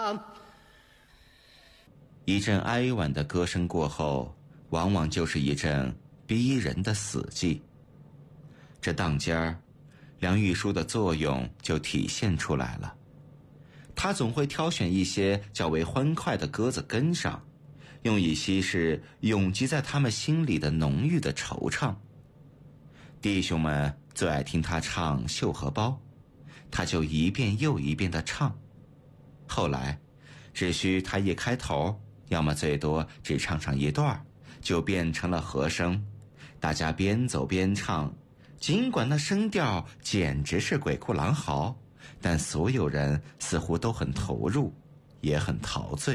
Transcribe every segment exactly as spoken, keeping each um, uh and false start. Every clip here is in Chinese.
唱。 一阵哀婉的歌声过后，往往就是一阵逼人的死寂。这当间儿，梁玉书的作用就体现出来了。他总会挑选一些较为欢快的歌子跟上，用以稀释涌积在他们心里的浓郁的惆怅。弟兄们最爱听他唱《绣荷包》，他就一遍又一遍地唱。后来只需他一开头，要么最多只唱上一段，就变成了和声，大家边走边唱，尽管那声调简直是鬼哭狼嚎，但所有人似乎都很投入，也很陶醉。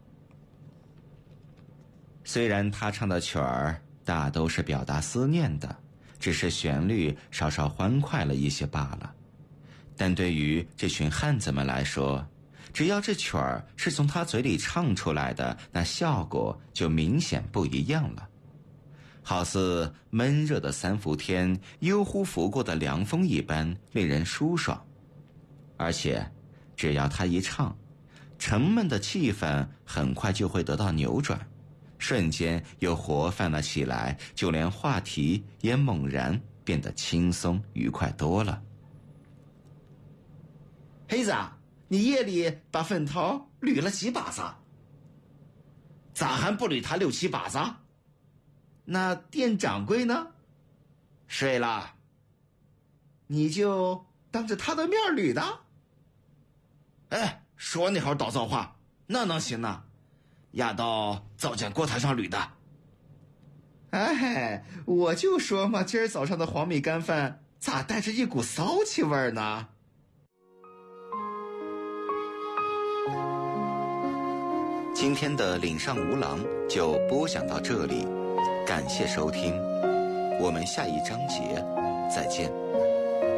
虽然他唱的曲儿大都是表达思念的，只是旋律稍稍欢快了一些罢了，但对于这群汉子们来说，只要这曲儿是从他嘴里唱出来的，那效果就明显不一样了，好似闷热的三伏天悠忽拂过的凉风一般，令人舒爽。而且只要他一唱，沉闷的气氛很快就会得到扭转，瞬间又活泛了起来，就连话题也猛然变得轻松愉快多了。 黑子，你夜里把粉头捋了几把子？咋还不捋他六七把子？那店掌柜呢？睡了。你就当着他的面捋的？哎，说那会儿倒造话，那能行呢？压到灶间锅台上捋的。哎，我就说嘛，今儿早上的黄米干饭咋带着一股骚气味呢？ 今天的岭上无郎就播讲到这里，感谢收听，我们下一章节再见。